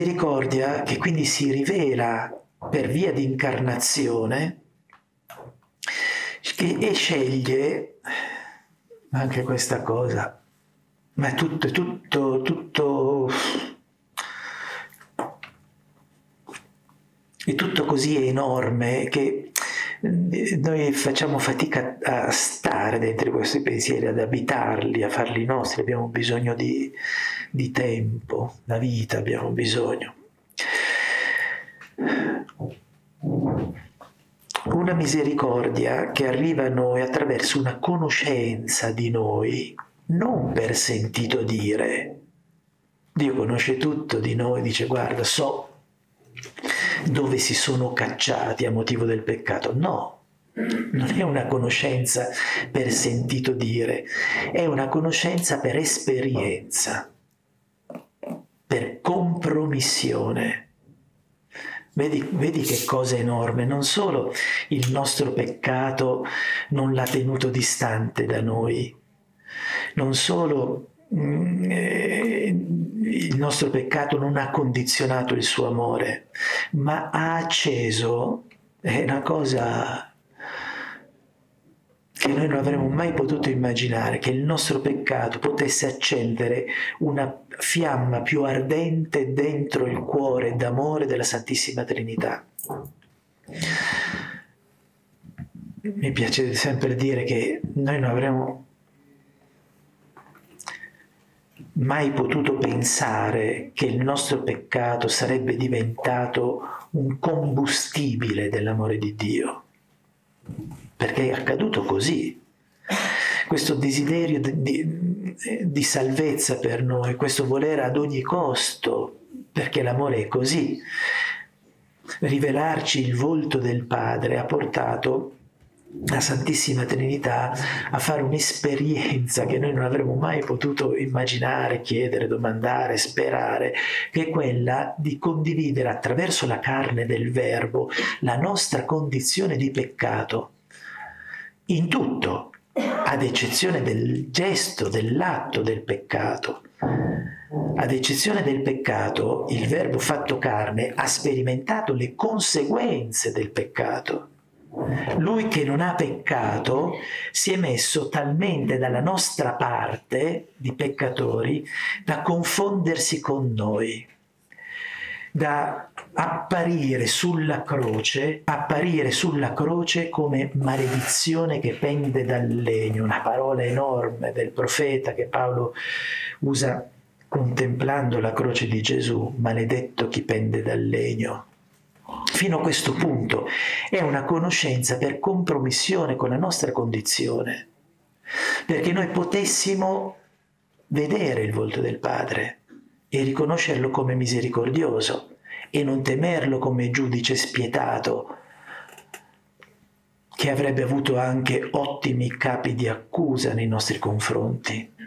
misericordia che quindi si rivela per via di incarnazione e sceglie anche questa cosa, ma è tutto così enorme che noi facciamo fatica a stare dentro questi pensieri, ad abitarli, a farli nostri. Abbiamo bisogno di tempo, la vita abbiamo bisogno. Una misericordia che arriva a noi attraverso una conoscenza di noi, non per sentito dire. Dio conosce tutto di noi, dice guarda, so dove si sono cacciati a motivo del peccato. No, non è una conoscenza per sentito dire, è una conoscenza per esperienza, per compromissione. Vedi che cosa enorme, non solo il nostro peccato non l'ha tenuto distante da noi, non solo il nostro peccato non ha condizionato il suo amore, ma ha acceso, è una cosa che noi non avremmo mai potuto immaginare, che il nostro peccato potesse accendere una fiamma più ardente dentro il cuore d'amore della Santissima Trinità. Mi piace sempre dire che noi non avremmo mai potuto pensare che il nostro peccato sarebbe diventato un combustibile dell'amore di Dio, perché è accaduto così. Questo desiderio di salvezza per noi, questo volere ad ogni costo, perché l'amore è così, rivelarci il volto del Padre ha portato la Santissima Trinità a fare un'esperienza che noi non avremmo mai potuto immaginare, chiedere, domandare, sperare, che è quella di condividere attraverso la carne del Verbo la nostra condizione di peccato in tutto, ad eccezione del gesto, dell'atto del peccato. Ad eccezione del peccato, il Verbo fatto carne ha sperimentato le conseguenze del peccato. Lui che non ha peccato si è messo talmente dalla nostra parte di peccatori da confondersi con noi, da apparire sulla croce come maledizione che pende dal legno, una parola enorme del profeta che Paolo usa contemplando la croce di Gesù, maledetto chi pende dal legno. Fino a questo punto è una conoscenza per compromissione con la nostra condizione, perché noi potessimo vedere il volto del Padre e riconoscerlo come misericordioso e non temerlo come giudice spietato, che avrebbe avuto anche ottimi capi di accusa nei nostri confronti.